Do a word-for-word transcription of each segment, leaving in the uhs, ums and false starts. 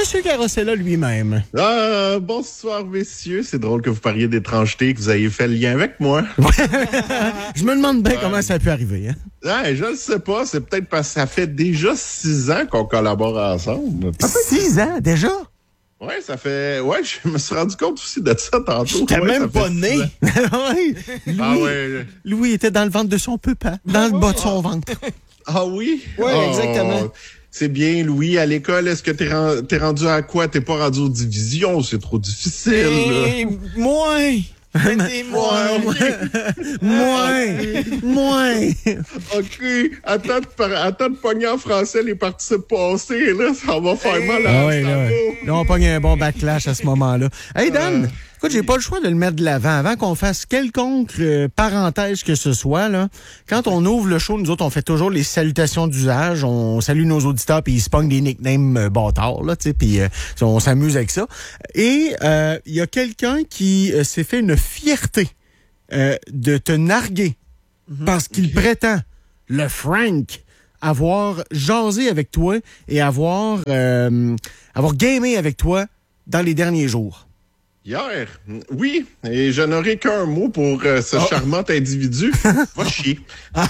Monsieur Carosella lui-même. Ah, bonsoir, messieurs. C'est drôle que vous parliez d'étrangeté, que vous ayez fait le lien avec moi. Je me demande bien euh, comment ça a pu arriver. Hein? Ouais, je ne sais pas. C'est peut-être parce que ça fait déjà six ans qu'on collabore ensemble. Six ans, déjà? Oui, ça fait... Ouais, je me suis rendu compte aussi de ça tantôt. J'étais ouais, même pas né. Oui. Louis, ah ouais. Louis était dans le ventre de son papa, dans le bas de son ventre. Ah oui? Oui, oh, exactement. C'est bien, Louis. À l'école, est-ce que t'es, ren- t'es rendu à quoi? T'es pas rendu aux divisions? C'est trop difficile. Et... Moins! C'est moins! Moins! Moins! OK. Attends de, par... Attends de pogner en français les participes passés, là. Ça va faire mal à ah ouais, là, ouais. là, on pogne un bon backlash à ce moment-là. Hey, Dan! Euh... Écoute, j'ai pas le choix de le mettre de l'avant. Avant qu'on fasse quelconque euh, parenthèse que ce soit, là, quand on ouvre le show, nous autres, on fait toujours les salutations d'usage. On salue nos auditeurs, puis ils se pognent des nicknames euh, bâtards, là, tu sais, puis euh, on s'amuse avec ça. Et il euh, y a quelqu'un qui euh, s'est fait une fierté euh, de te narguer mm-hmm. parce qu'il okay. prétend, le Frank, avoir jasé avec toi et avoir, euh, avoir gamé avec toi dans les derniers jours. Hier, oui, et je n'aurai qu'un mot pour euh, ce oh. charmant individu. Va chier.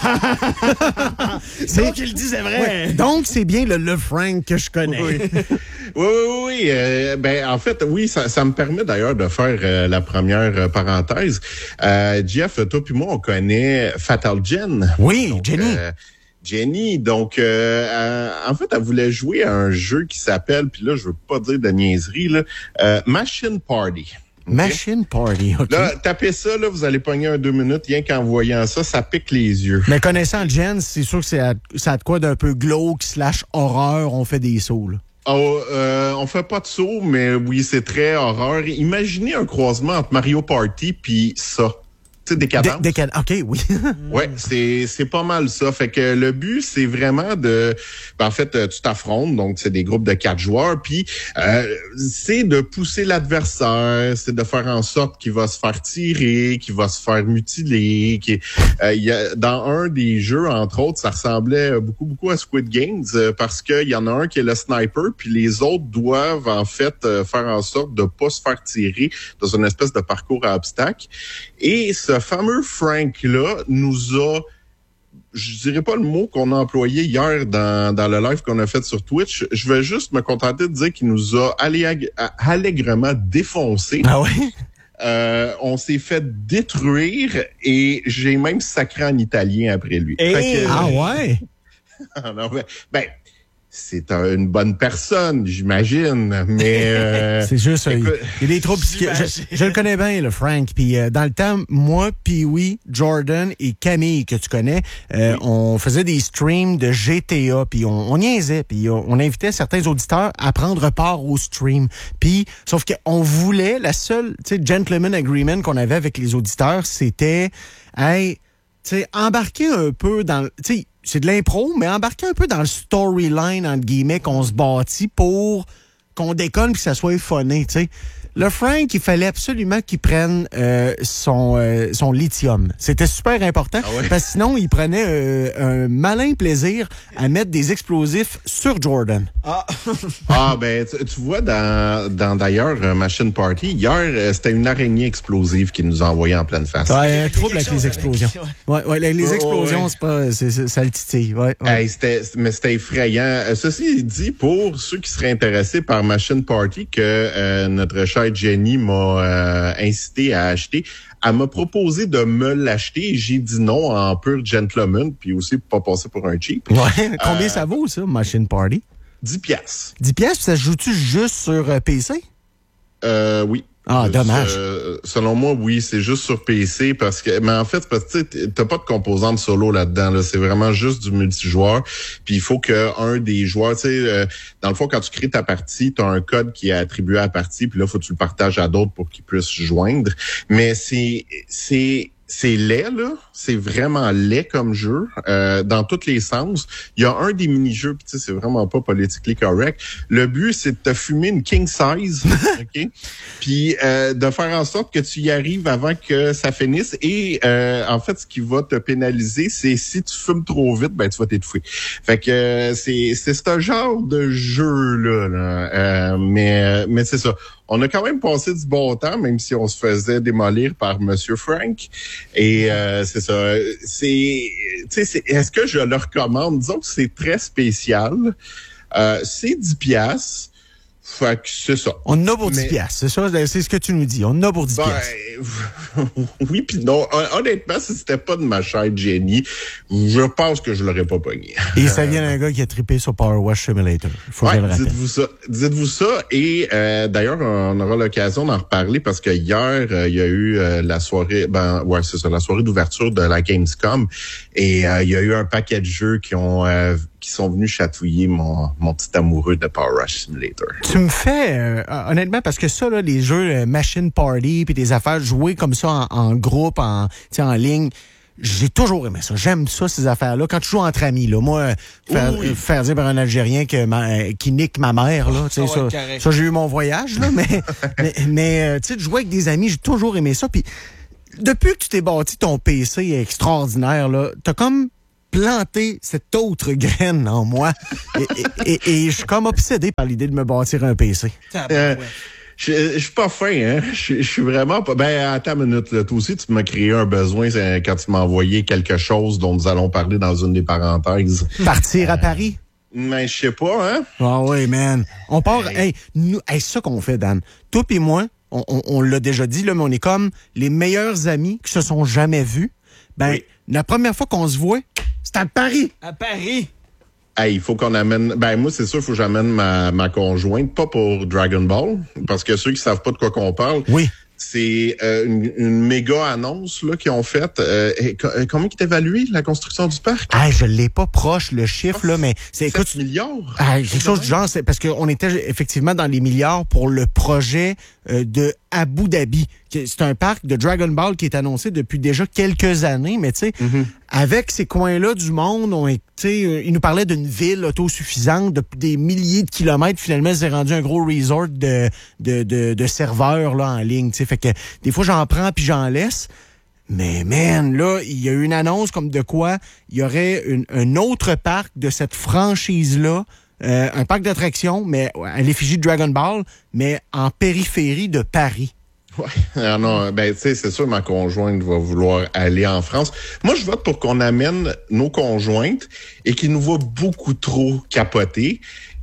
C'est donc, qu'il disait vrai. Ouais. Donc, c'est bien le Le Frank que je connais. Oui, oui, oui. oui. Euh, ben, en fait, oui, ça, ça me permet d'ailleurs de faire euh, la première euh, parenthèse. Euh, Jeff, toi puis moi, on connaît Fatal Jen. Oui, donc, Jenny. Euh, Jenny, donc, euh, euh, en fait, elle voulait jouer à un jeu qui s'appelle, puis là, je veux pas dire de niaiserie, là, euh, Machine Party. Okay? Machine Party, OK. Là, tapez ça, là, vous allez pogner un deux minutes, rien qu'en voyant ça, ça pique les yeux. Mais connaissant Jen, c'est sûr que c'est à, ça a de quoi d'un peu glauque slash horreur, on fait des sauts, là. Oh, euh, on fait pas de saut, mais oui, c'est très horreur. Imaginez un croisement entre Mario Party puis ça. Décadence. Dé- décad- OK, oui. Ouais, c'est c'est pas mal ça. Fait que le but, c'est vraiment de... Ben, en fait, tu t'affrontes, donc c'est des groupes de quatre joueurs, puis euh, c'est de pousser l'adversaire, c'est de faire en sorte qu'il va se faire tirer, qu'il va se faire mutiler. Qu'il, euh, y a, dans un des jeux, entre autres, ça ressemblait beaucoup, beaucoup à Squid Games, euh, parce qu'il y en a un qui est le sniper, puis les autres doivent, en fait, euh, faire en sorte de pas se faire tirer dans une espèce de parcours à obstacles. Et ce fameux Frank-là nous a, je dirais pas le mot qu'on a employé hier dans, dans le live qu'on a fait sur Twitch, je vais juste me contenter de dire qu'il nous a allég- allègrement défoncé. Ah oui? Euh, on s'est fait détruire et j'ai même sacré en italien après lui. Hey, que, ah ouais? non, ben, ben c'est un, une bonne personne, j'imagine, mais... Euh, c'est juste, écoute, il, il y a des troubles psychiatriques. Je, je le connais bien, le Frank. Puis euh, dans le temps, moi, puis oui, Jordan et Camille, que tu connais, euh, oui. on faisait des streams de G T A, puis on, on niaisait, puis on, on invitait certains auditeurs à prendre part au stream. Puis, sauf qu'on voulait, la seule, tu sais, gentleman agreement qu'on avait avec les auditeurs, c'était, hey, tu sais, embarquer un peu dans, tu sais, c'est de l'impro, mais embarquer un peu dans le storyline, entre guillemets, qu'on se bâtit pour qu'on déconne et que ça soit funné, tu sais. Le Frank, il fallait absolument qu'il prenne euh, son, euh, son lithium. C'était super important, ah ouais? Parce que sinon, il prenait euh, un malin plaisir à mettre des explosifs sur Jordan. Ah, ah ben, tu, tu vois, dans, dans d'ailleurs Machine Party, hier, euh, c'était une araignée explosive qui nous a envoyé en pleine face. Ouais, un trouble avec les explosions. Ouais, ouais, les, les explosions, oh, ouais. c'est pas, c'est, c'est, ça le titille. Ouais, ouais. Hey, c'était, mais c'était effrayant. Ceci dit, pour ceux qui seraient intéressés par Machine Party, que euh, notre chère Jenny m'a euh, incité à acheter. Elle m'a proposé de me l'acheter et j'ai dit non en pur gentleman, puis aussi pour pas passer pour un cheap. Ouais. Combien euh, ça vaut, ça, Machine Party? dix piastres. dix piastres, ça se joue-tu juste sur euh, P C? Euh, oui. Ah, euh, dommage. Euh, selon moi, oui, c'est juste sur P C parce que, mais en fait, parce que tu t'as pas de composante solo là-dedans. Là, c'est vraiment juste du multijoueur. Puis il faut que un des joueurs, tu sais, euh, dans le fond, quand tu crées ta partie, t'as un code qui est attribué à la partie. Puis là, faut que tu le partages à d'autres pour qu'ils puissent joindre. Mais c'est, c'est C'est laid, là. c'est vraiment laid comme jeu, euh, dans tous les sens. Il y a un des mini-jeux, puis tu sais, c'est vraiment pas politically correct. Le but, c'est de te fumer une king size, OK? Puis euh, de faire en sorte que tu y arrives avant que ça finisse. Et euh, en fait, ce qui va te pénaliser, c'est si tu fumes trop vite, ben tu vas t'étouffer. Fait que euh, c'est c'est ce genre de jeu-là, là. Euh, mais, mais c'est ça. On a quand même passé du bon temps, même si on se faisait démolir par Monsieur Frank. Et euh, c'est ça. C'est, tu sais, est-ce que je le recommande? Disons que c'est très spécial. Euh, c'est dix piastres. Fait que c'est ça. On en a pour dix piastres, c'est ça? C'est ce que tu nous dis. On en a pour dix piastres. Ben, oui puis non. Honnêtement, si c'était pas de ma chaîne génie, je pense que je l'aurais pas pogné. Et ça vient d'un gars qui a trippé sur Power Wash Simulator. Faut ouais, que je le rappelle. dites-vous ça. Dites-vous ça. Et euh, d'ailleurs, on aura l'occasion d'en reparler parce que hier, euh, il y a eu euh, la soirée, ben ouais, c'est ça, la soirée d'ouverture de la Gamescom. Et euh, il y a eu un paquet de jeux qui ont euh, qui sont venus chatouiller mon, mon petit amoureux de Power Wash Simulator. Tu me fais, euh, honnêtement, parce que ça, là, les jeux euh, Machine Party puis des affaires jouées comme ça en, en groupe, en, en ligne, j'ai toujours aimé ça. J'aime ça, ces affaires-là. Quand tu joues entre amis, là, moi, euh, faire, oui. faire dire par un Algérien que ma, euh, qui nique ma mère, là, tu sais, ça, ça, ça j'ai eu mon voyage, là, mais, mais, mais euh, tu sais, de jouer avec des amis, j'ai toujours aimé ça. Puis depuis que tu t'es bâti ton P C extraordinaire, là, t'as comme planter cette autre graine en moi. et, et, et, et je suis comme obsédé par l'idée de me bâtir un P C. Euh, je, je suis pas fin, hein. Je, je suis vraiment pas... Ben, attends une minute, là. Toi aussi, tu m'as créé un besoin quand tu m'as envoyé quelque chose dont nous allons parler dans une des parenthèses. Partir euh, à Paris? Mais je sais pas, hein. Ah oui, man. On part... Hey, hey, nous, hey, c'est ça qu'on fait, Dan. Toi pis moi, on, on, on l'a déjà dit, là, mais on est comme les meilleurs amis qui se sont jamais vus. Ben, oui. La première fois qu'on se voit, c'est à Paris. À Paris. Hey, il faut qu'on amène... Ben, moi, c'est sûr, il faut que j'amène ma, ma conjointe, pas pour Dragon Ball, parce que ceux qui savent pas de quoi qu'on parle... Oui. C'est euh, une, une méga annonce là qu'ils ont faite. Euh, combien qui est évalué la construction du parc? Ah, je l'ai pas proche le chiffre là, mais c'est écoute milliards. Ah, quelque chose du genre, c'est parce qu'on était effectivement dans les milliards pour le projet euh, de Abu Dhabi. C'est un parc de Dragon Ball qui est annoncé depuis déjà quelques années, mais tu sais, mm-hmm. avec ces coins-là du monde, on est, tu sais, il nous parlait d'une ville autosuffisante de des milliers de kilomètres. Finalement, c'est rendu un gros resort de de de, de serveurs là en ligne. Tu sais, fait que des fois j'en prends puis j'en laisse. Mais man, là, il y a eu une annonce comme de quoi il y aurait une, un autre parc de cette franchise-là, euh, un parc d'attractions, mais à l'effigie de Dragon Ball, mais en périphérie de Paris. Ouais, ah non, ben tu sais, c'est sûr, ma conjointe va vouloir aller en France. Moi, je vote pour qu'on amène nos conjointes et qu'ils nous voient beaucoup trop capoter.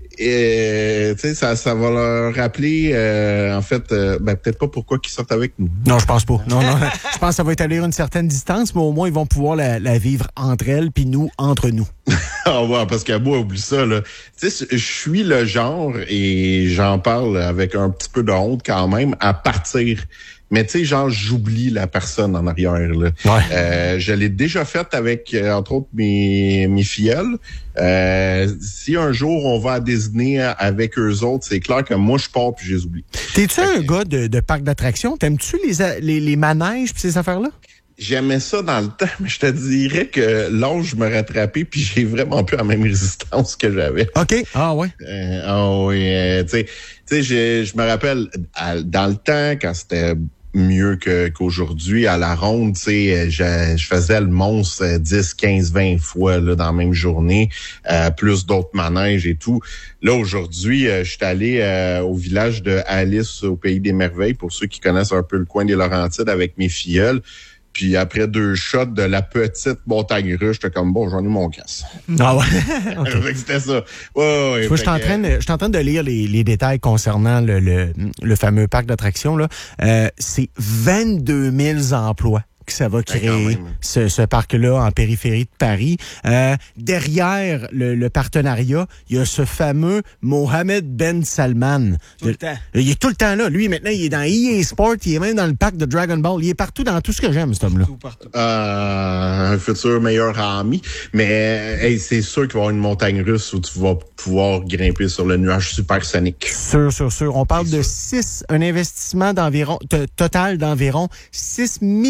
Et tu sais, ça, ça va leur rappeler, euh, en fait, euh, ben peut-être pas pourquoi qu'ils sortent avec nous. Non, je pense pas. Non, non. Je pense que ça va établir une certaine distance, mais au moins ils vont pouvoir la, la vivre entre elles, puis nous entre nous. Ah ouais, parce que moi, oublie ça là. Tu sais, je suis le genre et j'en parle avec un petit peu de honte quand même à partir. Mais tu sais, genre, j'oublie la personne en arrière, là. Ouais. Euh, je l'ai déjà faite avec, euh, entre autres, mes, mes filleuls. Euh, si un jour on va à Disney avec eux autres, c'est clair que moi, je pars puis je les oublie. T'es-tu un gars de, de parc d'attractions? T'aimes-tu les, les, les manèges pis ces affaires-là? J'aimais ça dans le temps, mais je te dirais que l'âge me rattrapait puis j'ai vraiment plus la même résistance que j'avais. OK. Ah ouais. Euh, ah oui, euh, tu sais, tu sais, je, je me rappelle à, dans le temps quand c'était mieux que qu'aujourd'hui à la ronde, tu sais, je, je faisais le monstre dix, quinze, vingt fois là dans la même journée, euh, plus d'autres manèges et tout. Là aujourd'hui, euh, je suis allé euh, au village de Alice au Pays des Merveilles pour ceux qui connaissent un peu le coin des Laurentides avec mes filleuls. Puis après deux shots de la petite montagne russe, j'étais comme, bon, j'en ai mon casse. Ah ouais? Okay. C'était ça. Ouais, ouais, je suis en train de, je suis en train de lire les, les détails concernant le, le, le fameux parc d'attractions, là. Euh, c'est vingt-deux mille emplois que ça va créer, ce, ce parc-là en périphérie de Paris. Euh, derrière le, le partenariat, il y a ce fameux Mohammed Ben Salman. Tout le temps. Il est tout le temps là. Lui, maintenant, il est dans E A Sport, il est même dans le parc de Dragon Ball. Il est partout dans tout ce que j'aime, cet homme-là. Partout, partout. Euh, un futur meilleur ami. Mais hey, c'est sûr qu'il va y avoir une montagne russe où tu vas pouvoir grimper sur le nuage supersonique. Sûr, sûr, sûr. On parle c'est de six, un investissement d'environ, t- total d'environ six milliards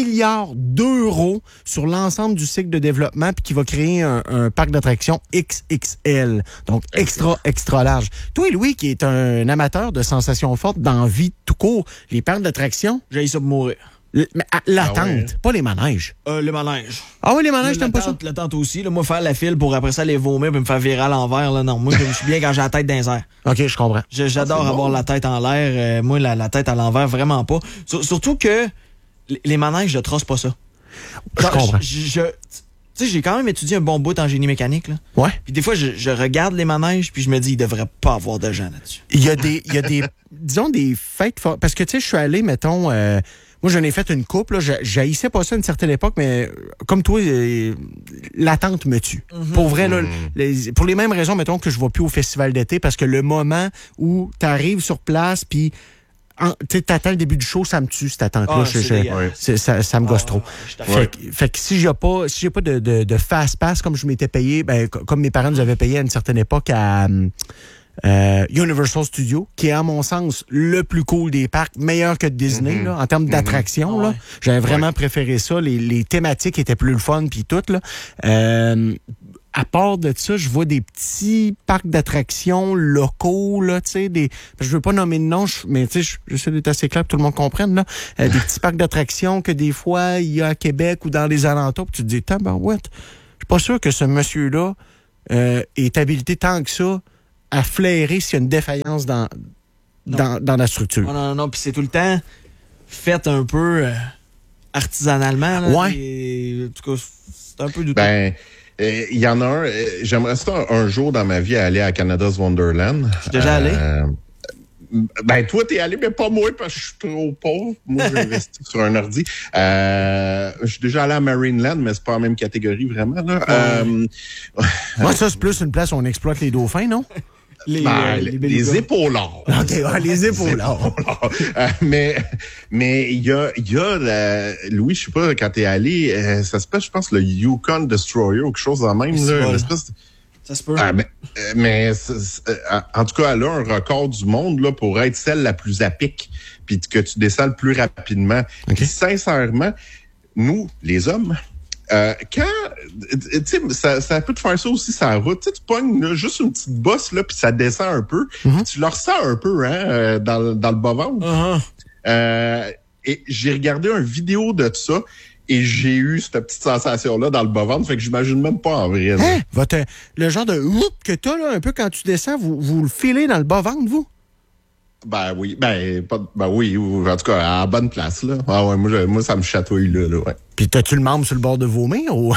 milliards d'euros sur l'ensemble du cycle de développement puis qui va créer un, un parc d'attractions X X L. Donc, extra, extra large. Toi, Louis, qui est un amateur de sensations fortes dans la vie tout court, les parcs d'attractions... J'ai ça pour mourir. L- mais, ah, l'attente, Ah ouais. pas les manèges. Euh, le manège. Ah oui, les manèges, t'aimes pas ça? L'attente, l'attente aussi. Là, moi, faire la file pour après ça aller vomir et me faire virer à l'envers. Là, non, moi, je suis bien quand j'ai la tête dans les airs. OK, je comprends. Je- J'adore Ah, c'est avoir bon. la tête en l'air. Euh, moi, la, la tête à l'envers, vraiment pas. Sur- surtout que les- les manèges, je trosse pas ça. Je Genre, comprends. je- je- Tu sais, j'ai quand même étudié un bon bout en génie mécanique. Là. Ouais. Puis des fois, je, je regarde les manèges puis je me dis, il devrait pas avoir de gens là-dessus. Il y a des, il y a des, disons, des fêtes fortes. Parce que, tu sais, je suis allé, mettons, euh, moi, j'en ai fait une couple, là. Je- J'haïssais pas ça à une certaine époque, mais euh, comme toi, euh, l'attente me tue. Pour vrai, là, les- pour les mêmes raisons, mettons, que je vais plus au festival d'été, parce que le moment où tu arrives sur place, puis tu t'attends le début du show, ça me tue, cette attente-là. Ah, Je- c'est je- dégueulasse. c'est- ça, ça me gosse Ah, trop. je suis d'accord. Fait, que- fait que si j'ai pas, si j'ai pas de, de, de fast pass comme je m'étais payé, ben, co- comme mes parents nous avaient payé à une certaine époque à hum, euh, Universal Studios, qui est à mon sens le plus cool des parcs, meilleur que Disney Mhm. là, en termes d'attraction. Ah là. ouais. J'avais vraiment préféré ça. Les, les thématiques étaient plus le fun puis tout là. Euh, à part de ça, je vois des petits parcs d'attractions locaux, là, tu sais, des. Je veux pas nommer de nom, je- mais tu sais, je- j'essaie d'être assez clair pour que tout le monde comprenne, là. Euh, des petits parcs d'attractions que des fois, il y a à Québec ou dans les alentours, puis tu te dis, tabarouette, je suis pas sûr que ce monsieur-là euh, est habilité tant que ça à flairer s'il y a une défaillance dans, dans, dans la structure. Non, non, non, puis c'est tout le temps fait un peu euh, artisanalement. Là, Ouais. et, en tout cas, c'est un peu du Ben, euh, il y en a un. euh, J'aimerais ça un, un jour dans ma vie aller à Canada's Wonderland. Je suis déjà allé. Euh, Ben, toi, t'es allé, mais pas moi, parce que je suis trop pauvre. Moi, j'ai investi sur un ordi. Euh, je suis déjà allé à Marineland, mais c'est pas la même catégorie, vraiment, là. Euh, Moi, ça, c'est plus une place où on exploite les dauphins, non? les, ben, euh, les, les belugas. épaulards. OK, ouais, les épaules. Euh, mais mais il y a il y a la- Louis, je sais pas quand t'es allé, euh, ça s'appelle je pense le Yukon Destroyer ou quelque chose en même C'est là, bon. une espèce de- Ça se peut. Ah, mais euh, mais c'est- c'est- euh, en tout cas elle a un record du monde là pour être celle la plus à pic puis que tu descends le plus rapidement. OK. Puis sincèrement, nous les hommes Euh, quand, tu sais, ça, ça peut te faire ça aussi sur la route. Tu sais, tu pognes là, juste une petite bosse, là, puis ça descend un peu. Mhm. Tu le ressens un peu, hein, euh, dans, le- dans le bas-ventre. Uh-huh. Euh, et j'ai regardé une vidéo de ça et j'ai eu cette petite sensation-là dans le bas-ventre. Fait que j'imagine même pas en vrai. là. Hein? Votre, le genre de whoop que t'as, là, un peu quand tu descends, vous, vous le filez dans le bas-ventre, vous? Ben oui, ben, pas, ben oui, ou- en tout cas, à la bonne place, là. Ah ouais, moi, je- moi ça me chatouille, là, là, ouais. Puis t'as-tu le membre sur le bord de vomir ou...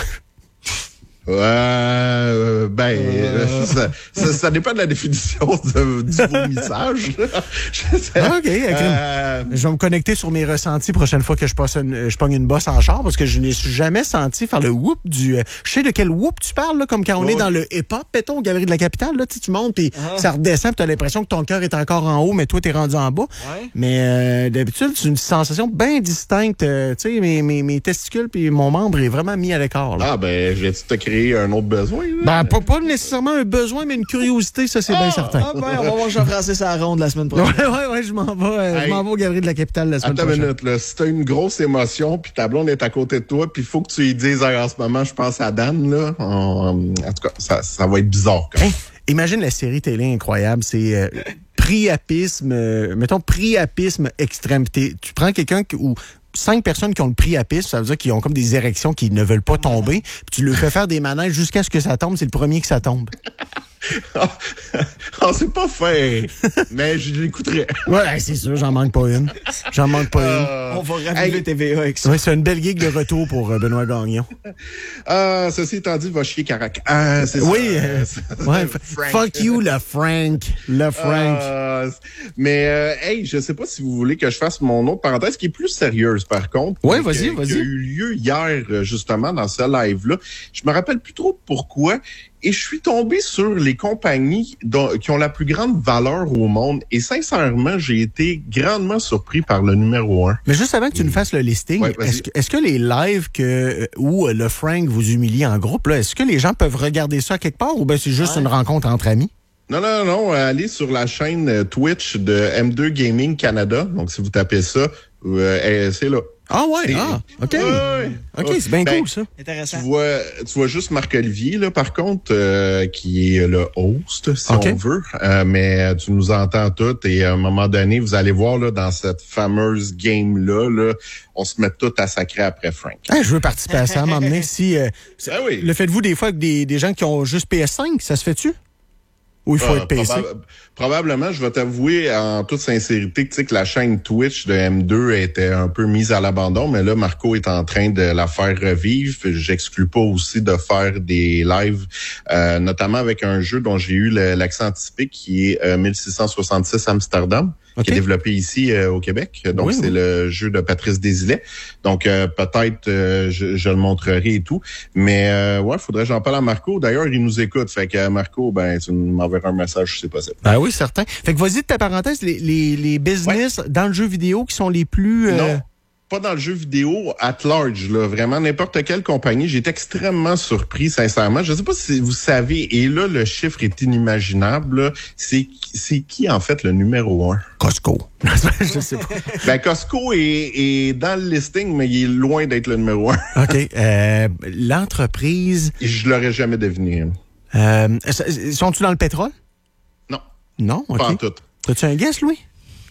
Euh, ben, Euh. Ça, ça, ça dépend de la définition de- du vomissage. là. Je sais. Ah, OK, ok. Euh, Je vais me connecter sur mes ressentis prochaine fois que je passe une, je pogne une bosse en char parce que je n'ai jamais senti faire le whoop du. euh, je sais de quel whoop tu parles, là, comme quand on Ouais. est dans le hip-hop, mettons, aux Galeries de la Capitale, là, tu sais, tu montes puis Ah. ça redescend, puis t'as l'impression que ton cœur est encore en haut, mais toi, t'es rendu en bas. Ouais. Mais euh, d'habitude, c'est une sensation bien distincte. euh, tu sais, mes, mes, mes testicules puis mon membre est vraiment mis à l'écart. Là. ah, ben, j'ai te créé un autre besoin, là. Ben, pas, pas nécessairement un besoin, mais une curiosité, ça, c'est bien certain. Ah ben, on va voir Jean-Francis à la ronde la semaine Ouais, prochaine. ouais, ouais, je m'en vais, euh, je Hey. m'en vais aux Galeries de la Capitale la semaine Attends une prochaine. minute, là. Si t'as une grosse émotion, puis ta blonde est à côté de toi, puis il faut que tu lui dises, hey, en ce moment, je pense à Dan, là. En, en tout cas, ça, ça va être bizarre, quand même. Hey, imagine la série télé incroyable, c'est euh, priapisme, euh, mettons priapisme extrême. T'es- Tu prends quelqu'un qui- ou cinq personnes qui ont le priapisme, ça veut dire qu'ils ont comme des érections qui ne veulent pas tomber, puis tu leur fais faire des manèges jusqu'à ce que ça tombe, c'est le premier que ça tombe. Ah, c'est pas fait. Mais je l'écouterai. Ouais, hey, c'est sûr, j'en manque pas une. J'en manque pas Euh, On va raviver hey. T V A avec ça. une. Ouais, c'est une belle gig de retour pour euh, Benoît Gagnon. Ah, ceci étant dit, va chier Carac. Ah, c'est Oui, ça. euh, C'est- ouais, Frank. fuck you, le Frank. Le Frank. Ah, mais, euh, hey, je sais pas si vous voulez que je fasse mon autre parenthèse qui est plus sérieuse, par contre. Ouais, qui- vas-y, qui vas-y. a eu lieu hier, euh, justement, dans ce live-là. Je me rappelle plus trop pourquoi. Et je suis tombé sur les compagnies dont- qui ont la plus grande valeur au monde. Et sincèrement, j'ai été grandement surpris par le numéro un. Mais juste avant que tu nous fasses le listing, Ouais, vas-y. est-ce que, est-ce que les lives que, euh, où euh, le Frank vous humilie en groupe, là, est-ce que les gens peuvent regarder ça quelque part ou ben c'est juste Ouais. une rencontre entre amis? Non, non, non, allez sur la chaîne euh, Twitch de M deux Gaming Canada. Donc, si vous tapez ça, euh, eh, c'est là. Ah ouais, ah, OK. Ouais, ouais. OK, c'est bien ben, cool, ça. Intéressant. Tu vois, tu vois juste Marc-Olivier, là, par contre, euh, qui est le host, si OK. on veut. Euh, mais tu nous entends toutes et à un moment donné, vous allez voir, là, dans cette fameuse game-là, là, on se met tout à sacrer après Frank. Hey, je veux participer à ça, m'emmener. Si, euh, Ah oui. Le faites-vous des fois avec des, des gens qui ont juste P S cinq, ça se fait-tu? Ou il faut Ah, être P C? proba- probablement, je vais t'avouer en toute sincérité que, tu sais, que la chaîne Twitch de M deux était un peu mise à l'abandon, mais là, Marco est en train de la faire revivre. J'exclus pas aussi de faire des lives, euh, notamment avec un jeu dont j'ai eu le- l'accès anticipé qui est euh, mille six cent soixante-six Amsterdam, OK. qui est développé ici euh, au Québec. Donc, Oui, c'est oui. le jeu de Patrice Desilets. Donc, euh, peut-être euh, je, je le montrerai et tout. Mais euh, ouais, faudrait que j'en parle à Marco. D'ailleurs, il nous écoute. Fait que euh, Marco, ben, tu m'enverras un message si c'est possible. Ben oui, certain. Fait que vas-y de ta parenthèse, les, les, les business dans le jeu vidéo qui sont les plus... euh, Non, pas dans le jeu vidéo at large, là. Vraiment, n'importe quelle compagnie. J'ai été extrêmement surpris, sincèrement. Je sais pas si vous savez, et là, le chiffre est inimaginable, là. C'est, c'est qui, en fait, le numéro un? Costco. Je sais pas. Ben, Costco est, est dans le listing, mais il est loin d'être le numéro un. OK. Euh, l'entreprise... Et je l'aurais jamais deviné. Euh, sont-tu dans le pétrole? Non, Non? OK. pas en tout. T'as-tu un guess, Louis?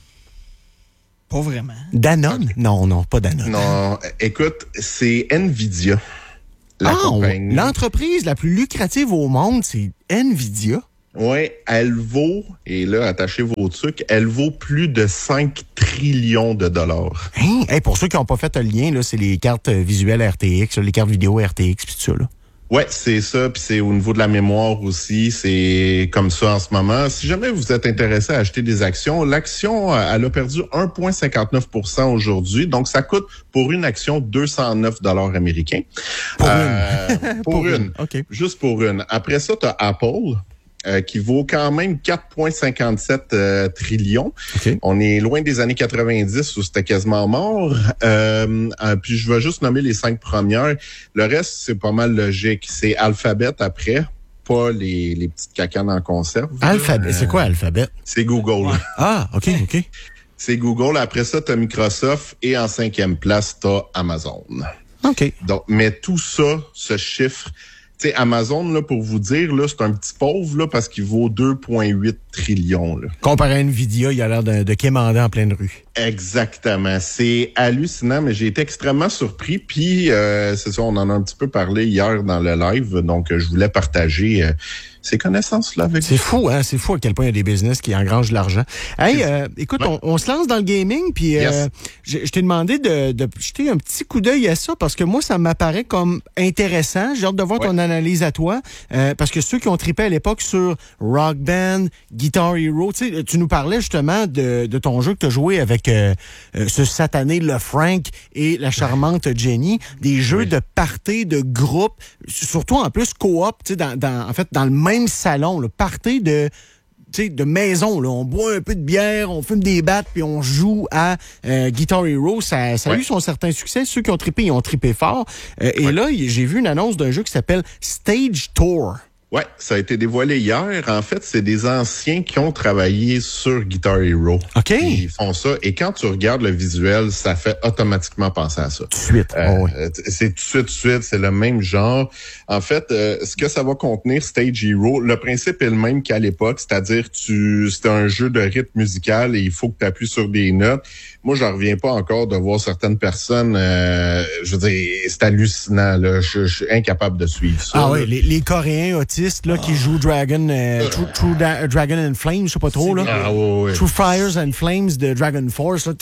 Pas vraiment. Danone? Non, non, pas Danone. Non, écoute, c'est Nvidia. La ah, on- compagnie. l'entreprise la plus lucrative au monde, c'est Nvidia. Oui, elle vaut, et là, attachez vos trucs, elle vaut plus de cinq trillions de dollars. Hein? Hey, pour ceux qui n'ont pas fait le lien, là, c'est les cartes visuelles R T X, là, les cartes vidéo R T X, puis tout ça. Là. Ouais, c'est ça, puis c'est au niveau de la mémoire aussi, c'est comme ça en ce moment. Si jamais vous êtes intéressé à acheter des actions, l'action, elle a perdu un virgule cinquante-neuf pour cent aujourd'hui, donc ça coûte pour une action deux cent neuf dollars américains. Pour Euh, une. pour, Pour une. une, OK. Juste pour une. Après ça, tu as Apple. Euh, qui vaut quand même quatre virgule cinquante-sept euh, trillions. OK. On est loin des années quatre-vingt-dix où c'était quasiment mort. Euh, euh, puis je vais juste nommer les cinq premières. Le reste, c'est pas mal logique. C'est Alphabet après, pas les, les petites cacanes en conserve. Alphabet. C'est quoi Alphabet? C'est Google. Ah, OK, OK. C'est Google. Après ça, t'as Microsoft. Et en cinquième place, t'as Amazon. OK. Donc, mais tout ça, ce chiffre... Tu sais, Amazon, là, pour vous dire, là, c'est un petit pauvre, là, parce qu'il vaut deux virgule huit trillions, là. Comparé à Nvidia, il a l'air de, de quémander en pleine rue. Exactement. C'est hallucinant, mais j'ai été extrêmement surpris. Puis, euh, c'est ça, on en a un petit peu parlé hier dans le live, donc euh, je voulais partager euh, ces connaissances-là avec C'est fou, hein? C'est fou à quel point il y a des business qui engrangent de l'argent. Hey, euh, écoute, Ouais. on, on se lance dans le gaming, puis euh, Yes. je, je t'ai demandé de, de jeter un petit coup d'œil à ça, parce que moi, ça m'apparaît comme intéressant. J'ai hâte de voir Ouais. ton analyse à toi, euh, parce que ceux qui ont trippé à l'époque sur Rock Band, Guitar Hero, tu sais, tu nous parlais justement de, de ton jeu que tu as joué avec euh, euh, ce satané Le Frank et la charmante Jenny, des jeux Oui. de party, de groupe, surtout en plus coop, tu sais, dans, dans, en fait, dans le même salon, le party de tu sais, de maison, là. On boit un peu de bière, on fume des battes, puis on joue à euh, Guitar Hero. Ça, ça a Ouais. eu son certain succès. Ceux qui ont trippé, ils ont trippé fort. Euh, et Ouais. là, y- j'ai vu une annonce d'un jeu qui s'appelle Stage Tour. Ouais, ça a été dévoilé hier. En fait, c'est des anciens qui ont travaillé sur Guitar Hero. OK. Ils font ça. Et quand tu regardes le visuel, ça fait automatiquement penser à ça. Tout de suite. Euh, Oh, ouais. euh, c'est tout de suite, tout de suite, c'est le même genre. En fait, euh, ce que ça va contenir, Stage Hero, le principe est le même qu'à l'époque, c'est-à-dire tu c'est un jeu de rythme musical et il faut que tu appuies sur des notes. Moi, j'en reviens pas encore de voir certaines personnes, euh, je veux dire, c'est hallucinant, là. Je, je suis incapable de suivre ça. Ah là. oui, les, les Coréens autistes là, qui jouent Dragon, euh, True, True Da- Dragon and Flames, je sais pas trop. Là. Ah ouais, ouais. True Fires and Flames de Dragon Force. Là.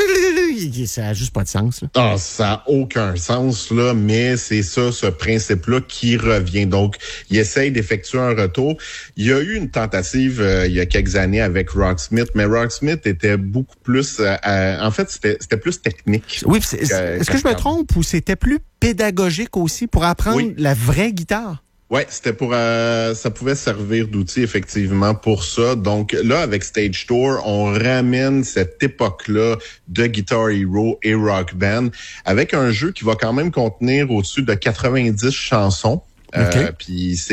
Ça n'a juste pas de sens. Là. Ah, ça n'a aucun sens, là, mais c'est ça, ce principe-là qui revient. Donc, il essaye d'effectuer un retour. Il y a eu une tentative euh, il y a quelques années avec Rocksmith, mais Rocksmith était beaucoup plus... euh, euh, en fait, c'était c'était plus technique. Oui, c'est- est-ce Euh, est-ce que je me quand- trompe ou c'était plus pédagogique aussi pour apprendre Oui. la vraie guitare? Ouais, c'était pour euh, ça pouvait servir d'outil effectivement pour ça. Donc là avec Stage Tour, on ramène cette époque-là de Guitar Hero et Rock Band avec un jeu qui va quand même contenir au-dessus de quatre-vingt-dix chansons. OK. Euh, puis c'est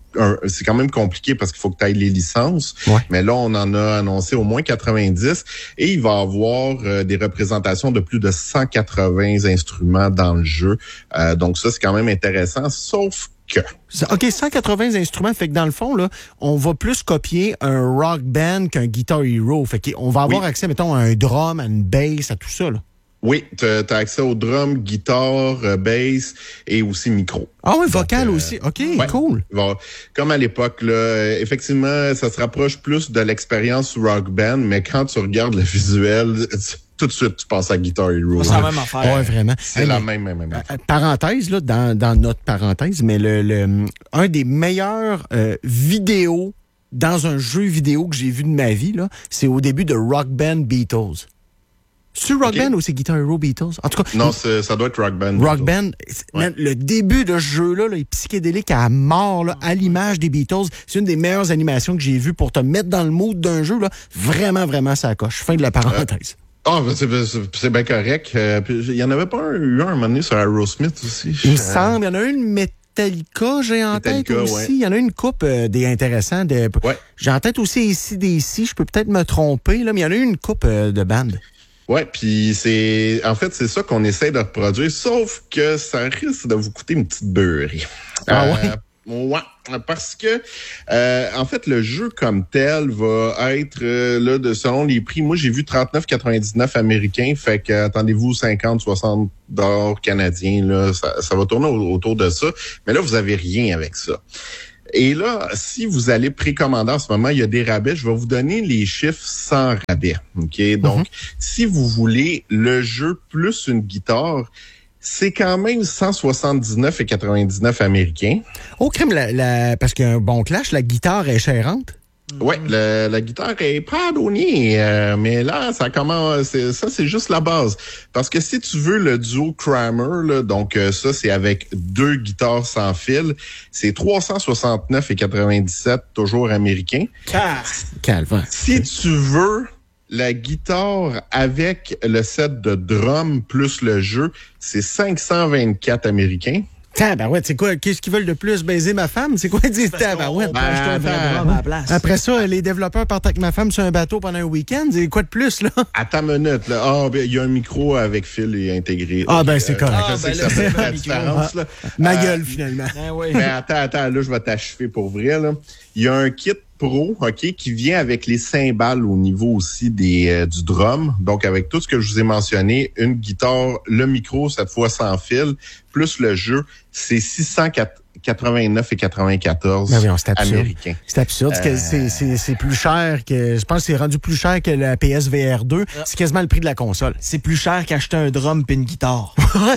un, c'est quand même compliqué parce qu'il faut que tu ailles les licences. Ouais. Mais là, on en a annoncé au moins quatre-vingt-dix et il va y avoir euh, des représentations de plus de cent quatre-vingts instruments dans le jeu. Euh, donc ça, c'est quand même intéressant, sauf que... OK, cent quatre-vingts instruments, fait que dans le fond, là, on va plus copier un rock band qu'un Guitar Hero. Fait qu'on va avoir oui. accès, mettons, à un drum, à une bass, à tout ça, là. Oui, tu as accès au drum, guitare, euh, bass et aussi micro. Ah oui, vocal Donc, euh, aussi. OK, ouais. cool. Bon, comme à l'époque, là, euh, effectivement, ça se rapproche plus de l'expérience rock band, mais quand tu regardes le visuel, tu, tout de suite, tu penses à Guitar Hero. C'est la même affaire. Ouais, vraiment. C'est Hey, la mais, même, même, même. euh, parenthèse, là, dans, dans notre parenthèse, mais le, le un des meilleurs euh, vidéos dans un jeu vidéo que j'ai vu de ma vie, là, c'est au début de Rock Band Beatles. C'est Rock Okay. Band ou c'est Guitar Hero Beatles? En tout cas, Non, c'est, ça doit être Rock Band. Rock plutôt. Band, Ouais. man, le début de ce jeu-là là, est psychédélique à mort, là, à l'image des Beatles. C'est une des meilleures animations que j'ai vues pour te mettre dans le mood d'un jeu. Là. Vraiment, vraiment, ça coche. Fin de la parenthèse. Ah, ben, c'est, c'est, c'est bien correct. Euh, puis, il y en avait pas un, eu un, un moment donné sur Aerosmith aussi. Il me Euh, semble, il y en a une Metallica, j'ai en Metallica, tête aussi. ouais. Il y en a une coupe euh, des intéressants. De, Ouais. J'ai en tête aussi A C D C, je peux peut-être me tromper, là, mais il y en a une coupe euh, de bandes. Ouais, puis c'est en fait c'est ça qu'on essaie de reproduire, sauf que ça risque de vous coûter une petite beurrée. Ah Euh, ouais? Ouais, parce que euh, en fait le jeu comme tel va être euh, là de selon les prix. Moi j'ai vu trente-neuf quatre-vingt-dix-neuf américains, fait que attendez-vous cinquante soixante dollars canadiens là, ça, ça va tourner au- autour de ça. Mais là vous avez rien avec ça. Et là, si vous allez précommander en ce moment, il y a des rabais. Je vais vous donner les chiffres sans rabais. OK? Donc, mm-hmm. si vous voulez le jeu plus une guitare, c'est quand même cent soixante-dix-neuf et quatre-vingt-dix-neuf américains. Au crime, la, la, parce qu'il y a un bon clash, la guitare est chérante. Oui, la, la guitare est pas donnée, euh, mais là, ça commence. C'est, ça, c'est juste la base. Parce que si tu veux le duo Kramer, là, donc euh, ça, c'est avec deux guitares sans fil, c'est trois cent soixante-neuf et quatre-vingt-dix-sept, toujours américain. Ah, Calvaire. Si tu veux la guitare avec le set de drum plus le jeu, c'est cinq cent vingt-quatre américains. Tabarouette, c'est quoi? Qu'est-ce qu'ils veulent de plus? Baiser ma femme? C'est quoi dire tabarouette? Ben, acheter un vrai drum à la place. Après ça, les développeurs partent avec ma femme sur un bateau pendant un week-end. C'est quoi de plus, là? À ta minute, là. Ah, ben, il y a un micro avec fil et intégré. Ah, ben, c'est correct. Je Ah, sais ben, que là, ça fait c'est la un micro. différence, là. Ma Euh, gueule, finalement. Ah oui. Mais attends, attends, là, je vais t'achever pour vrai, là. Il y a un kit pro, OK, qui vient avec les cymbales au niveau aussi des euh, du drum. Donc, avec tout ce que je vous ai mentionné, une guitare, le micro, cette fois sans fil, plus le jeu, c'est six cent quatre-vingt-neuf et quatre-vingt-quatorze Ben oui, c'est absurde. américains. C'est absurde. Euh... C'est, c'est, c'est plus cher que... Je pense que c'est rendu plus cher que la P S V R deux. Ah. C'est quasiment le prix de la console. C'est plus cher qu'acheter un drum puis une guitare.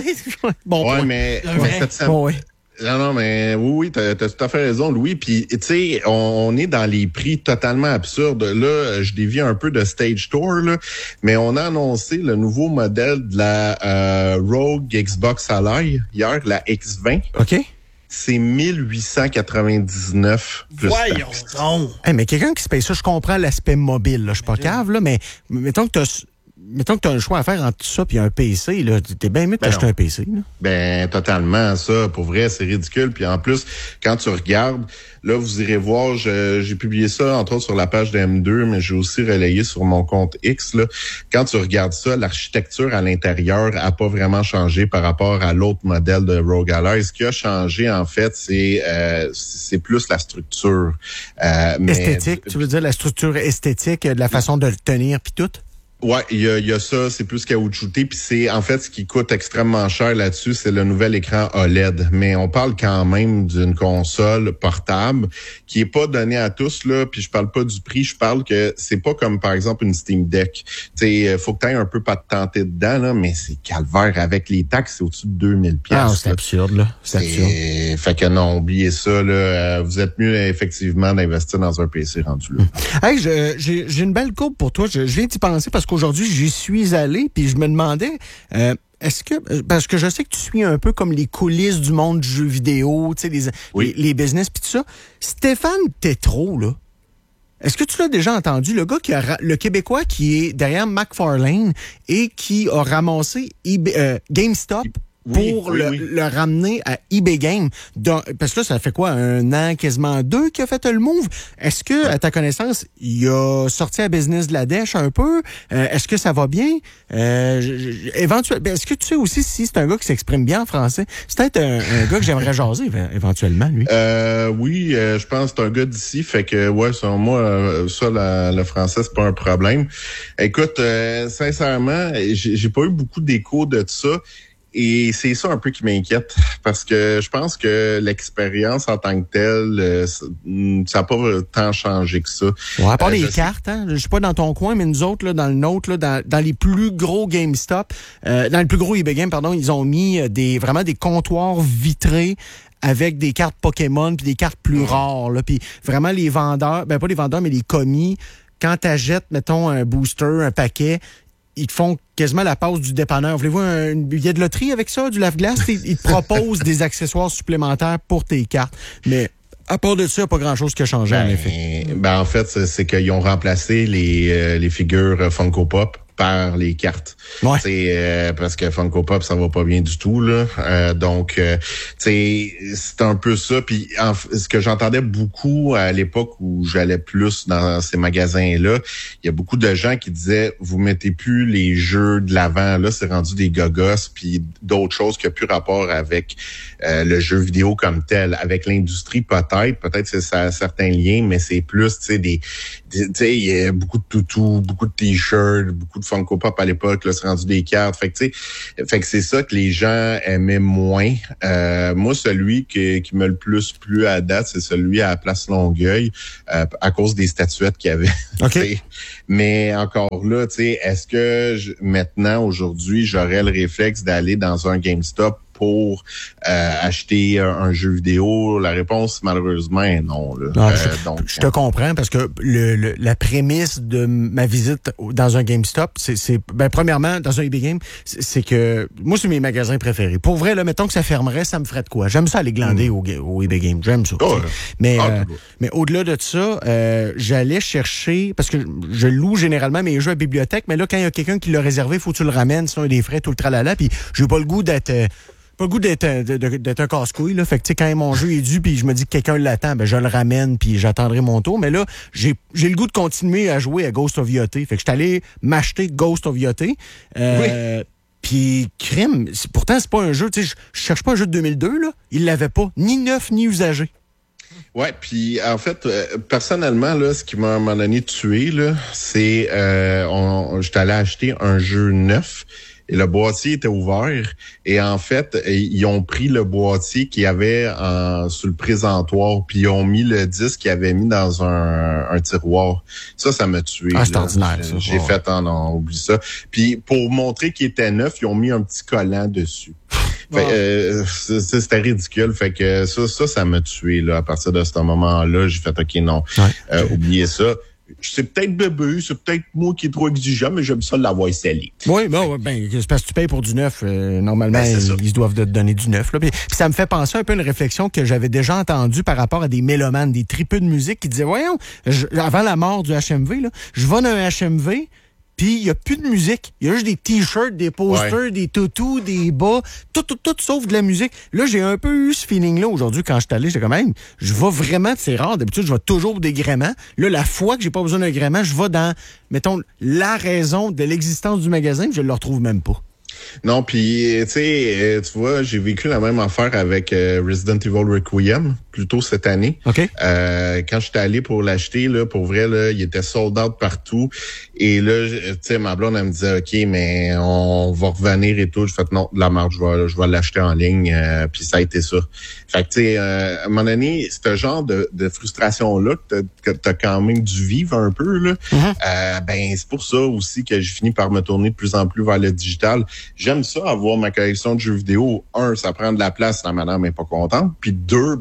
bon Ouais, point. mais, Un mais vrai. cette sem- Bon, ouais. Non, non, mais oui, oui, t'as, t'as tout à fait raison, Louis. Puis, tu sais, on, on est dans les prix totalement absurdes. Là, je dévie un peu de Stage Tour, là, mais on a annoncé le nouveau modèle de la euh, Rogue Xbox Ally hier, la X vingt. OK. C'est mille huit cent quatre-vingt-dix-neuf plus Voyons taxes. donc. Hey, mais quelqu'un qui se paye ça, je comprends l'aspect mobile. Là. Je suis pas cave, là, mais mettons que t'as... Mettons que tu as un choix à faire entre ça et un P C, là, t'es bien mieux de Ben t'acheter non. un P C. Là. Ben, totalement, ça. Pour vrai, c'est ridicule. Puis en plus, quand tu regardes, là, vous irez voir, je- j'ai publié ça, entre autres, sur la page de M deux, mais j'ai aussi relayé sur mon compte X, là. Quand tu regardes ça, l'architecture à l'intérieur a pas vraiment changé par rapport à l'autre modèle de Rogue Ally. Ce qui a changé, en fait, c'est euh, c'est plus la structure. Euh, mais- Esthétique, tu veux dire la structure esthétique, de la façon de le tenir puis tout? Ouais, il y a, il y a ça, c'est plus caoutchouté, puis c'est en fait ce qui coûte extrêmement cher là-dessus, c'est le nouvel écran O L E D. Mais on parle quand même d'une console portable qui est pas donnée à tous là, puis je parle pas du prix, je parle que c'est pas comme par exemple une Steam Deck. Tu sais, faut que tu aies un peu pas de tenter dedans là, mais c'est calvaire avec les taxes, c'est au-dessus de deux mille Ah, pièces. c'est absurde, là. C'est absurde. Et... Fait que non, oubliez ça là. Euh, vous êtes mieux effectivement d'investir dans un P C rendu là. Hey, je- j'ai j'ai une belle courbe pour toi. Je, je viens d'y penser parce qu'aujourd'hui, j'y suis allé, puis je me demandais, euh, est-ce que, parce que je sais que tu suis un peu comme les coulisses du monde du jeu vidéo, tu sais, les, Oui. les, les business, puis tout ça. Stéphane Tétrault, là, est-ce que tu l'as déjà entendu? Le gars qui a, ra- le Québécois qui est derrière McFarlane et qui a ramassé eBay- euh, GameStop pour oui, le, oui. le ramener à eBay Game. Donc, parce que là, ça fait quoi, un an, quasiment deux qu'il a fait le move. Est-ce que, à ta connaissance, il a sorti à business de la dèche un peu? Euh, est-ce que ça va bien? Euh, éventuellement, est-ce que tu sais aussi si c'est un gars qui s'exprime bien en français? C'est peut-être un, un gars que j'aimerais jaser éventuellement, lui. Euh, oui, euh, je pense que c'est un gars d'ici, fait que ouais, selon moi, euh, ça, la, le français, c'est pas un problème. Écoute, euh, sincèrement, j'ai, j'ai pas eu beaucoup d'écho de ça. Et c'est ça un peu qui m'inquiète, parce que je pense que l'expérience en tant que telle, euh, ça n'a pas tant changé que ça. Ouais, à part euh, les cartes, hein, je suis pas dans ton coin, mais nous autres, là, dans le nôtre, là, dans, dans les plus gros GameStop, euh, dans le plus gros eBay Game, pardon, ils ont mis des vraiment des comptoirs vitrés avec des cartes Pokémon puis des cartes plus mmh. rares. Là, puis vraiment les vendeurs, ben pas les vendeurs, mais les commis, quand tu achètes, mettons, un booster, un paquet, ils te font quasiment la passe du dépanneur. Voulez-vous un billet de loterie avec ça, du lave-glace? Ils te proposent des accessoires supplémentaires pour tes cartes. Mais à part de ça, il n'y a pas grand-chose qui a changé, ben, en effet. Ben, en fait, c'est, c'est qu'ils ont remplacé les, euh, les figures Funko Pop par les cartes. Ouais. Euh, parce que Funko Pop, ça va pas bien du tout, là. Euh, donc, euh, c'est un peu ça. Puis, en, ce que j'entendais beaucoup à l'époque où j'allais plus dans ces magasins-là, il y a beaucoup de gens qui disaient, vous mettez plus les jeux de l'avant. Là, c'est rendu des gogos, puis d'autres choses qui n'ont plus rapport avec euh, le jeu vidéo comme tel. Avec l'industrie, peut-être. Peut-être que ça a certains liens, mais c'est plus, tu sais, des, des tu sais, il y a beaucoup de toutous, beaucoup de t-shirts, beaucoup de Funko Pop à l'époque, là, c'est rendu des cartes. Fait que, tu sais, fait que c'est ça que les gens aimaient moins. Euh, moi, celui qui, qui me le plus plu à date, c'est celui à la Place Longueuil, euh, à cause des statuettes qu'il y avait. Okay. Mais encore là, tu sais, est-ce que je, maintenant, aujourd'hui, j'aurais le réflexe d'aller dans un GameStop pour euh, acheter un, un jeu vidéo? La réponse, malheureusement, est non. Là. non euh, je, donc, je te comprends, parce que le, le, la prémisse de ma visite dans un GameStop, c'est, c'est ben, premièrement, dans un eBay Game, c'est, c'est que moi, c'est mes magasins préférés. Pour vrai, là, mettons que ça fermerait, ça me ferait de quoi? J'aime ça aller glander mm. au, au eBay Game. J'aime ça. Oh, mais, ah, euh, mais au-delà de ça, euh, j'allais chercher, parce que je loue généralement mes jeux à bibliothèque, mais là, quand il y a quelqu'un qui l'a réservé, il faut que tu le ramènes, sinon il y a des frais, tout le tralala, puis j'ai pas le goût d'être... Euh, pas le goût d'être, d'être un casse-couille, là. Fait que, tu sais, quand mon jeu est dû puis je me dis que quelqu'un l'attend, ben, je le ramène puis j'attendrai mon tour. Mais là, j'ai, j'ai le goût de continuer à jouer à Ghost of Yachty. Fait que je suis allé m'acheter Ghost of Yachty. Euh, oui. Puis, crime, c'est, pourtant, c'est pas un jeu, tu sais, je, je cherche pas un jeu de deux mille deux, là. Il l'avait pas. Ni neuf, ni usagé. Ouais, puis en fait, euh, personnellement, là, ce qui m'a à un moment donné tué, là, c'est, euh, on, j'étais allé acheter un jeu neuf. Et le boîtier était ouvert. Et en fait, ils ont pris le boîtier qu'il y avait en, sur le présentoir, puis ils ont mis le disque qu'ils avaient mis dans un, un tiroir. Ça, ça m'a tué. Ah, c'est ordinaire, ça. J'ai oh. fait, oh non, oublie ça. Puis pour montrer qu'il était neuf, ils ont mis un petit collant dessus. Fait, oh. euh, c'était ridicule. Fait que ça, ça, ça m'a tué, là. À partir de ce moment-là, j'ai fait, OK, non, ouais. euh, oubliez ça. C'est peut-être bébé, c'est peut-être moi qui est trop exigeant, mais j'aime ça l'avoir scellé. Oui, bon, ben, c'est parce que tu payes pour du neuf. Euh, normalement, ben, ils, ils doivent te donner du neuf. Là. Puis, puis ça me fait penser un peu à une réflexion que j'avais déjà entendue par rapport à des mélomanes, des tripeux de musique qui disaient, voyons, je, avant la mort du H M V, là, je vais dans un H M V, puis il n'y a plus de musique. Il y a juste des t-shirts, des posters, ouais. des toutous, des bas, tout, tout, tout sauf de la musique. Là, j'ai un peu eu ce feeling-là aujourd'hui quand je suis allé. J'étais quand même, je vais vraiment, c'est rare. D'habitude, je vais toujours des gréments. Là, la fois que j'ai pas besoin d'un gréement, je vais dans, mettons, la raison de l'existence du magasin, puis je le retrouve même pas. Non, puis tu sais, tu vois, j'ai vécu la même affaire avec euh, Resident Evil Requiem plus tôt cette année. Okay. Euh, quand j'étais allé pour l'acheter, là, pour vrai, là, il était sold out partout. Et là, tu sais, ma blonde, elle me disait, OK, mais on va revenir et tout. J'ai fait non, de la marge, je vais, je vais l'acheter en ligne. Euh, puis ça a été ça. Fait que tu sais, euh, à un moment donné, ce genre de, de frustration-là que t'as, que t'as quand même dû vivre un peu, là, mm-hmm. euh, ben c'est pour ça aussi que je finis par me tourner de plus en plus vers le digital. J'aime ça, avoir ma collection de jeux vidéo. Un, ça prend de la place, la madame est pas contente. Puis deux, ben,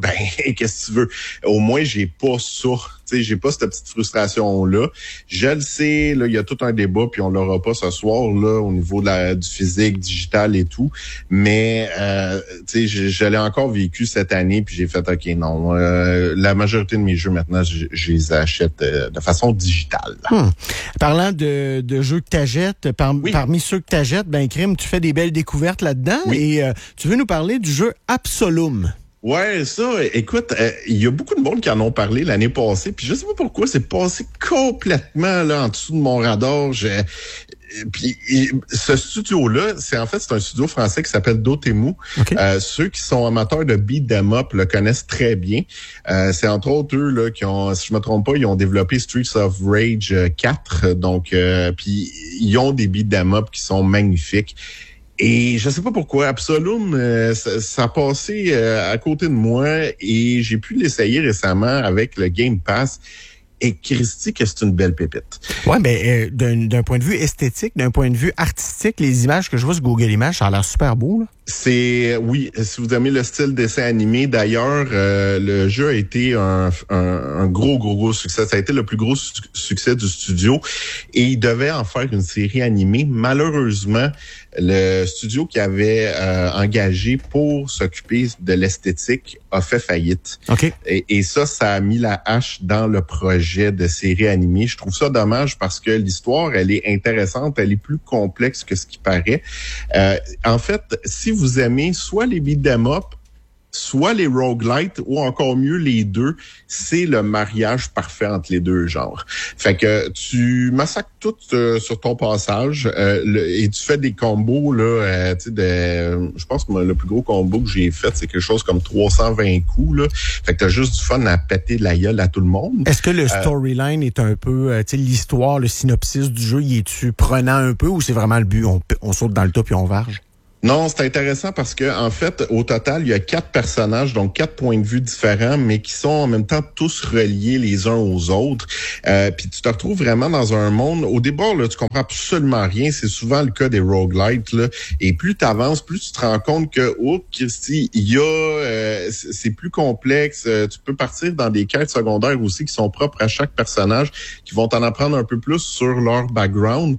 qu'est-ce que tu veux? Au moins, j'ai pas ça. Tu sais, j'ai pas cette petite frustration-là. Je le sais, là, il y a tout un débat, puis on l'aura pas ce soir, là, au niveau de la, du physique, digital et tout. Mais, euh, tu sais, je, je l'ai encore vécu cette année, puis j'ai fait, OK, non, euh, la majorité de mes jeux, maintenant, je, je les achète euh, de façon digitale. Hmm. Parlant de, de jeux que t'achètes, par, oui. parmi ceux que t'achètes, ben, Crime, tu fais des belles découvertes là-dedans. Oui. Et euh, tu veux nous parler du jeu Absolum. Ouais, ça, écoute, il euh, y a beaucoup de monde qui en ont parlé l'année passée, puis je sais pas pourquoi, c'est passé complètement là en dessous de mon radar. Je, puis ce studio-là, c'est en fait c'est un studio français qui s'appelle Dotemu. Okay. Euh, ceux qui sont amateurs de beat 'em up le connaissent très bien. Euh, c'est entre autres eux là qui ont, si je me trompe pas, ils ont développé Streets of Rage quatre. Donc, euh, puis ils ont des beat 'em up qui sont magnifiques. Et je sais pas pourquoi, Absolum, euh, ça, ça a passé euh, à côté de moi et j'ai pu l'essayer récemment avec le Game Pass. Et Christy, que c'est une belle pépite. Ouais, ben euh, d'un, d'un point de vue esthétique, d'un point de vue artistique, les images que je vois sur Google Images, ça a l'air super beau, là. C'est, oui, si vous aimez le style dessin animé, d'ailleurs, euh, le jeu a été un, un, un gros, gros, gros succès. Ça a été le plus gros su- succès du studio et il devait en faire une série animée. Malheureusement, le studio qui avait euh, engagé pour s'occuper de l'esthétique a fait faillite. Okay. Et, et ça, ça a mis la hache dans le projet de série animée. Je trouve ça dommage parce que l'histoire, elle est intéressante, elle est plus complexe que ce qui paraît. Euh, en fait, si vous aimez soit les beat 'em up, soit les roguelites, ou encore mieux les deux, c'est le mariage parfait entre les deux genres. Fait que tu massacres tout euh, sur ton passage euh, le, et tu fais des combos là, euh, tu sais, de, je pense que le plus gros combo que j'ai fait, c'est quelque chose comme trois cent vingt coups là. Fait que t'as juste du fun à péter de la gueule à tout le monde. Est-ce que le storyline euh, est un peu, euh, tu sais, l'histoire, le synopsis du jeu, y est-tu prenant un peu ou c'est vraiment le but, on, on saute dans le tas puis on varge? Non, c'est intéressant parce que en fait, au total, il y a quatre personnages, donc quatre points de vue différents, mais qui sont en même temps tous reliés les uns aux autres. Euh, puis tu te retrouves vraiment dans un monde. Au début, là, tu comprends absolument rien. C'est souvent le cas des roguelites. Là. Et plus tu avances, plus tu te rends compte que, oh, Christy, il y a, euh, c'est plus complexe. Euh, tu peux partir dans des quêtes secondaires aussi qui sont propres à chaque personnage, qui vont t'en apprendre un peu plus sur leur background.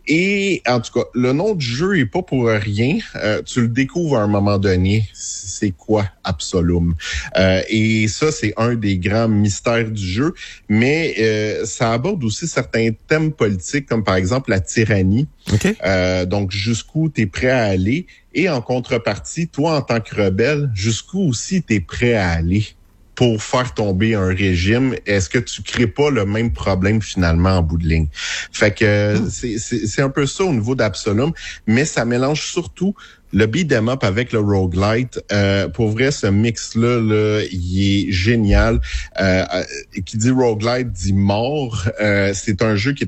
Et en tout cas, le nom du jeu est pas pour rien. Euh, tu le découvres à un moment donné. C'est quoi Absolum? Euh, et ça, c'est un des grands mystères du jeu. Mais euh, ça aborde aussi certains thèmes politiques, comme par exemple la tyrannie. Okay. Euh, donc, jusqu'où tu es prêt à aller. Et en contrepartie, toi, en tant que rebelle, jusqu'où aussi tu es prêt à aller pour faire tomber un régime. Est-ce que tu crées pas le même problème finalement en bout de ligne? Fait que mmh. c'est, c'est, c'est un peu ça au niveau d'Absolum, mais ça mélange surtout le beat 'em up avec le roguelite. Euh, pour vrai, ce mix-là, là, il est génial. Euh, qui dit roguelite dit mort. Euh, c'est un jeu qui est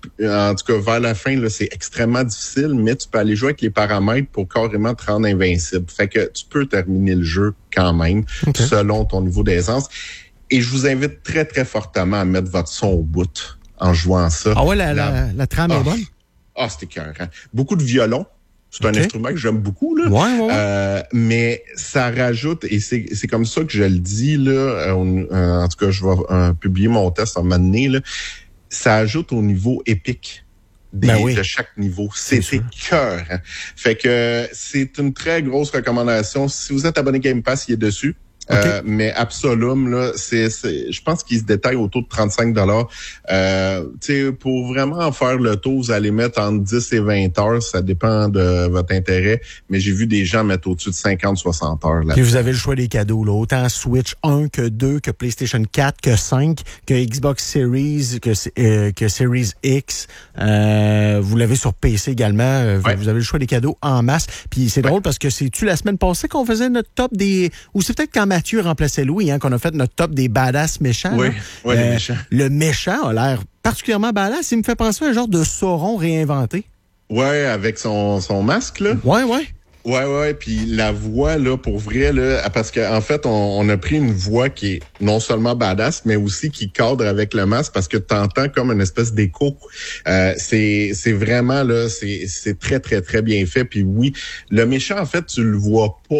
en tout cas, vers la fin, là, c'est extrêmement difficile, mais tu peux aller jouer avec les paramètres pour carrément te rendre invincible. Fait que tu peux terminer le jeu quand même, okay, selon ton niveau d'aisance. Et je vous invite très, très fortement à mettre votre son au bout en jouant ça. Ah ouais, la, la, la, la trame oh, est bonne? Ah, oh, c'était écœurant. Beaucoup de violon. C'est okay, un instrument que j'aime beaucoup, là. Ouais, ouais, ouais. Euh, mais ça rajoute, et c'est, c'est comme ça que je le dis, là. Euh, en tout cas, je vais euh, publier mon test en moment donné, là. Ça ajoute au niveau épique des, ben oui, de chaque niveau. C'est cœur. Hein? Fait que c'est une très grosse recommandation. Si vous êtes abonné Game Pass, il est dessus. Okay. Euh, mais Absolum, là, c'est, c'est, je pense qu'il se détaille autour de trente-cinq dollars. Euh, tu sais, pour vraiment en faire le tour, vous allez mettre entre dix et vingt heures. Ça dépend de votre intérêt. Mais j'ai vu des gens mettre au-dessus de cinquante à soixante heures là. Puis vous avez le choix des cadeaux, là. Autant Switch un que deux, que PlayStation quatre, que cinq, que Xbox Series, que, euh, que Series X. Euh, vous l'avez sur P C également. Ouais. Vous avez le choix des cadeaux en masse. Puis c'est ouais, drôle parce que c'est-tu la semaine passée qu'on faisait notre top des... Ou c'est peut-être quand Mathieu remplaçait Louis, hein, qu'on a fait notre top des badass méchants. Oui, oui, euh, les méchants. Le méchant a l'air particulièrement badass. Il me fait penser à un genre de Sauron réinventé. Ouais, avec son, son masque, là. Ouais, ouais. Ouais, ouais, puis la voix, là, pour vrai, là, parce qu'en en fait, on, on a pris une voix qui est non seulement badass, mais aussi qui cadre avec le masque, parce que t'entends comme une espèce d'écho. Euh, c'est, c'est vraiment, là, c'est, c'est très, très, très bien fait. Puis oui, le méchant, en fait, tu le vois pas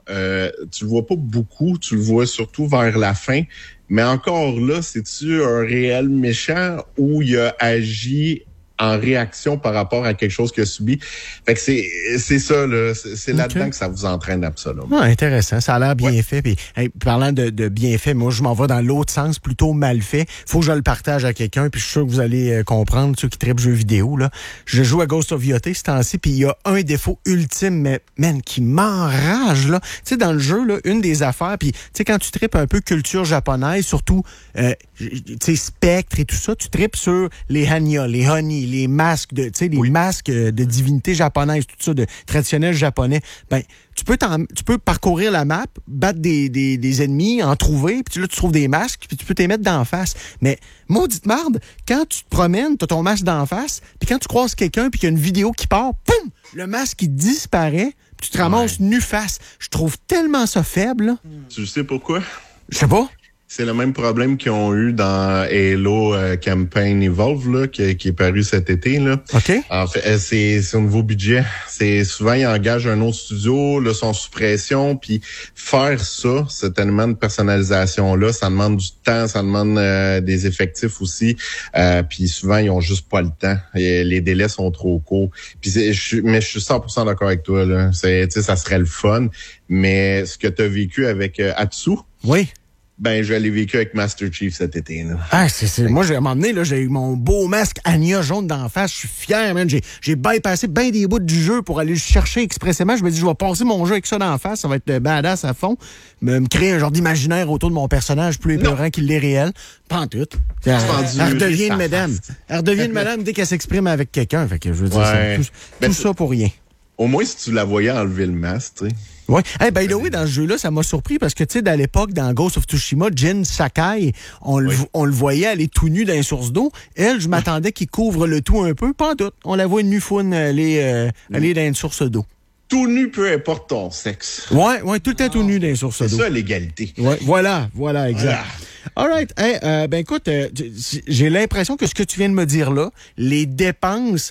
euh, tu le vois pas beaucoup, tu le vois surtout vers la fin. Mais encore là, c'est-tu un réel méchant ou il a agi en réaction par rapport à quelque chose qu'il a subi? Fait que c'est, c'est ça, là. C'est, c'est okay. là-dedans que ça vous entraîne absolument. Ah, intéressant. Ça a l'air bien ouais. fait. Puis, hey, parlant de, de bien fait, moi, je m'en vais dans l'autre sens, plutôt mal fait. Faut que je le partage à quelqu'un, puis je suis sûr que vous allez euh, comprendre, ceux qui trippent jeux vidéo, là. Je joue à Ghost of Yotei ce temps-ci, puis il y a un défaut ultime, mais, man, qui m'enrage, là. Tu sais, dans le jeu, là, une des affaires, puis, tu sais, quand tu tripes un peu culture japonaise, surtout, euh, tu sais, spectre et tout ça, tu tripes sur les hanya, les honey, les masques de, tu sais, les oui. masques de divinités japonaises, tout ça, de traditionnels japonais. Ben, tu peux t'en, tu peux parcourir la map, battre des, des, des ennemis, en trouver, puis là, tu trouves des masques, puis tu peux t'y mettre d'en face. Mais, maudite marde, quand tu te promènes, t'as ton masque d'en face, puis quand tu croises quelqu'un, puis qu'il y a une vidéo qui part, poum! Le masque, il disparaît, puis tu te ramasses ouais. nu face. Je trouve tellement ça faible, là. Tu sais pourquoi? Je sais pas. C'est le même problème qu'ils ont eu dans Halo euh, Campaign Evolve, là, qui, qui est paru cet été, là. OK. En fait, c'est, c'est au niveau budget. C'est souvent, ils engagent un autre studio, là, sont sous pression, puis faire ça, cet élément de personnalisation-là, ça demande du temps, ça demande euh, des effectifs aussi, euh, puis souvent, ils ont juste pas le temps. Et les délais sont trop courts. Puis c'est, je, mais je suis cent pour cent d'accord avec toi, là. C'est, tu sais, ça serait le fun, mais ce que tu as vécu avec euh, Atsu... Oui. Ben, je l'ai vécu avec Master Chief cet été, là. Ah, c'est, c'est, moi, j'ai, à un moment donné, là, j'ai eu mon beau masque Anya jaune d'en face. Je suis fier, man. J'ai, j'ai bypassé bien des bouts du jeu pour aller le chercher expressément. Je me dis, je vais passer mon jeu avec ça d'en face. Ça va être badass à fond. Me, me créer un genre d'imaginaire autour de mon personnage plus épeurant qu'il l'est réel. Pas en tout. Elle, elle redevient une madame. Elle redevient une madame dès qu'elle s'exprime avec quelqu'un. Fait que, je veux dire, ouais. tout, ben, tout ça pour rien. Au moins, si tu la voyais enlever le masque, tu sais. Oui. Hey, by the way, dans ce jeu-là, ça m'a surpris parce que, tu sais, à l'époque, dans Ghost of Tsushima, Jin Sakai, on, oui. le, on le voyait aller tout nu dans une source d'eau. Elle, je m'attendais qu'il couvre le tout un peu. Pas en tout. On la voit nu foune aller, euh, oui. aller dans une source d'eau. Tout nu, peu importe ton sexe. Ouais, ouais, tout le temps oh. tout nu dans une source d'eau. C'est ça, l'égalité. Ouais, voilà, voilà, exact. Voilà. All right. Hey, euh, ben écoute, euh, j'ai l'impression que ce que tu viens de me dire là, les dépenses